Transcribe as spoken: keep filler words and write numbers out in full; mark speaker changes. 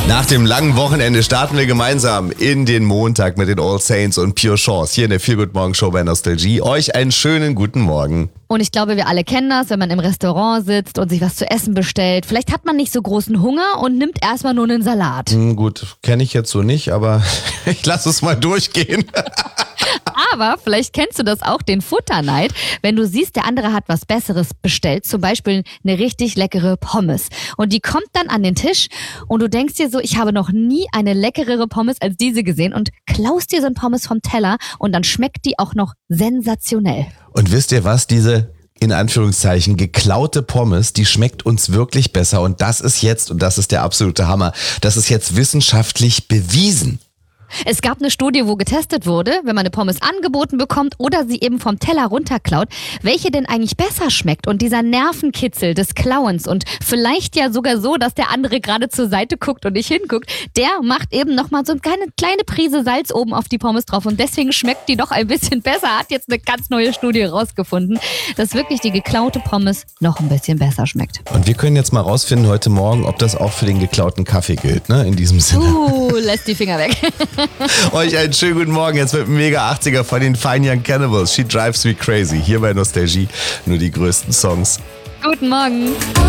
Speaker 1: Nach dem langen Wochenende starten wir gemeinsam in den Montag mit den All Saints und Pure Chance hier in der Feel Good Morning Show bei Nostalgie. Euch einen schönen guten Morgen.
Speaker 2: Und ich glaube, wir alle kennen das, wenn man im Restaurant sitzt und sich was zu essen bestellt. Vielleicht hat man nicht so großen Hunger und nimmt erstmal nur einen Salat.
Speaker 1: Hm, gut, kenne ich jetzt so nicht, aber ich lasse es mal durchgehen.
Speaker 2: Aber vielleicht kennst du das auch, den Futterneid, wenn du siehst, der andere hat was Besseres bestellt, zum Beispiel eine richtig leckere Pommes. Und die kommt dann an den Tisch und du denkst dir so, ich habe noch nie eine leckerere Pommes als diese gesehen und klaust dir so ein Pommes vom Teller und dann schmeckt die auch noch sensationell.
Speaker 1: Und wisst ihr was, diese in Anführungszeichen geklaute Pommes, die schmeckt uns wirklich besser und das ist jetzt, und das ist der absolute Hammer, das ist jetzt wissenschaftlich bewiesen.
Speaker 2: Es gab eine Studie, wo getestet wurde, wenn man eine Pommes angeboten bekommt oder sie eben vom Teller runterklaut, welche denn eigentlich besser schmeckt. Und dieser Nervenkitzel des Klauens und vielleicht ja sogar so, dass der andere gerade zur Seite guckt und nicht hinguckt, der macht eben nochmal so eine kleine, kleine Prise Salz oben auf die Pommes drauf. Und deswegen schmeckt die doch ein bisschen besser. Hat jetzt eine ganz neue Studie rausgefunden, dass wirklich die geklaute Pommes noch ein bisschen besser schmeckt.
Speaker 1: Und wir können jetzt mal rausfinden heute Morgen, ob das auch für den geklauten Kaffee gilt, ne? In diesem Sinne.
Speaker 2: Uh, lässt die Finger weg.
Speaker 1: Euch einen schönen guten Morgen, jetzt mit dem Mega achtziger von den Fine Young Cannibals. She Drives Me Crazy. Hier bei Nostalgie nur die größten Songs.
Speaker 2: Guten Morgen.